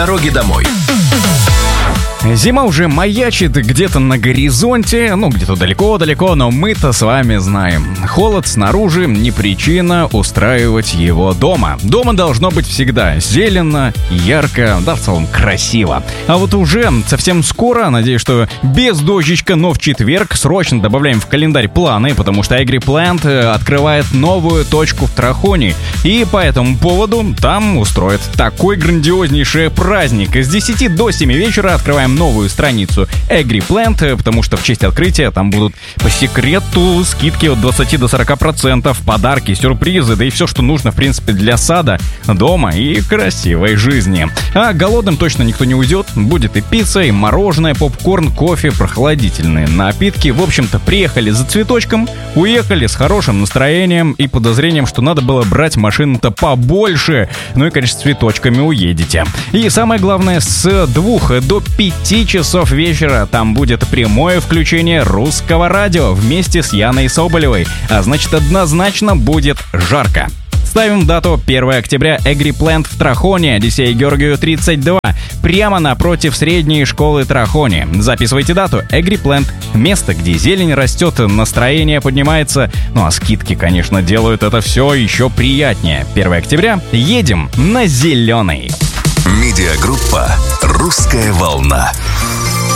Дороги домой. Зима уже маячит где-то на горизонте, где-то далеко-далеко, но мы-то с вами знаем. Холод снаружи не причина устраивать его дома. Дома должно быть всегда зелено, ярко, да, в целом красиво. А вот уже совсем скоро, надеюсь, что без дождичка, но в четверг срочно добавляем в календарь планы, потому что Agri Plant открывает новую точку в Трахоне. И по этому поводу там устроят такой грандиознейший праздник. С 10 до 7 вечера открываем новую страницу Agri Plant, потому что в честь открытия там будут по секрету скидки от 20 до 40%, подарки, сюрпризы, да и все, что нужно, в принципе, для сада, дома и красивой жизни. А голодным точно никто не уйдет. Будет и пицца, и мороженое, попкорн, кофе, прохладительные напитки. В общем-то, приехали за цветочком, уехали с хорошим настроением и подозрением, что надо было брать машину-то побольше. Ну и, конечно, с цветочками уедете. И самое главное, с 2 до 5 часов вечера там будет прямое включение русского радио вместе с Яной Соболевой. А значит, однозначно будет жарко. Ставим дату 1 октября. Agri Plant в Трахоне, Одиссея Георгию 32, прямо напротив средней школы Трахоне. Записывайте дату. Agri Plant — место, где зелень растет, настроение поднимается. Ну а скидки, конечно, делают это все еще приятнее. 1 октября едем на зеленый. Медиагруппа «Русская волна».